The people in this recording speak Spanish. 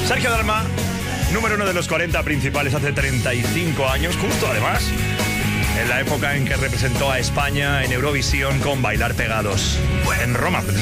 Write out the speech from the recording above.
Sergio Dalma, número 1 de los 40 principales hace 35 años, justo además, en la época en que representó a España en Eurovisión con Bailar Pegados, en Roma, precisamente.